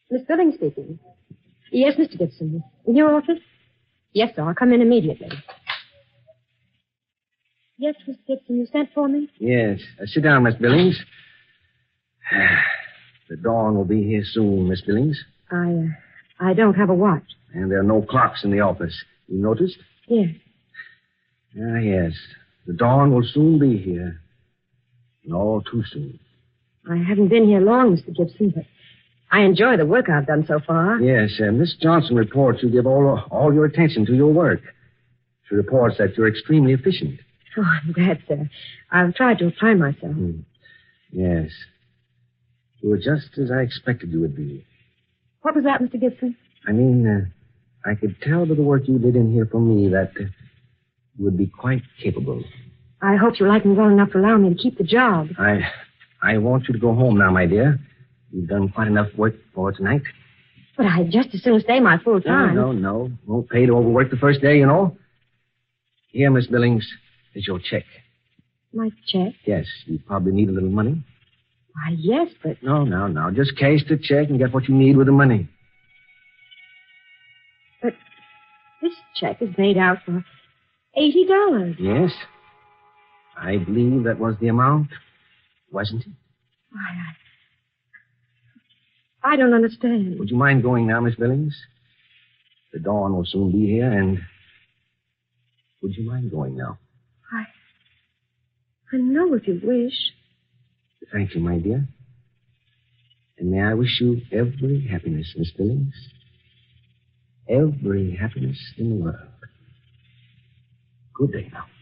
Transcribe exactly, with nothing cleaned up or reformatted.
Miss Billings speaking. Yes, Mister Gibson. In your office? Yes, sir. I'll come in immediately. Yes, Mister Gibson, you sent for me? Yes. Uh, sit down, Miss Billings. The dawn will be here soon, Miss Billings. I, uh, I don't have a watch. And there are no clocks in the office. You noticed? Yes. Ah, yes. The dawn will soon be here. And all too soon. I haven't been here long, Mister Gibson, but I enjoy the work I've done so far. Yes, uh, Miss Johnson reports you give all, all your attention to your work. She reports that you're extremely efficient. Oh, I'm glad, sir. I've tried to apply myself. Hmm. Yes. You were just as I expected you would be. What was that, Mister Gibson? I mean, uh, I could tell by the work you did in here for me that uh, you would be quite capable. I hope you like me well enough to allow me to keep the job. I I want you to go home now, my dear. You've done quite enough work for tonight. But I'd just as soon stay my full time. No, no, no. Won't pay to overwork the first day, you know. Here, Miss Billings, is your check. My check? Yes, you probably need a little money. Why, yes, but... No, no, no. Just cash the check and get what you need with the money. But this check is made out for eighty dollars. Yes. I believe that was the amount, wasn't it? Why, I... I don't understand. Would you mind going now, Miss Billings? The dawn will soon be here, and... Would you mind going now? I... I know if you wish. Thank you, my dear. And may I wish you every happiness, Miss Billings. Every happiness in the world. Good day now.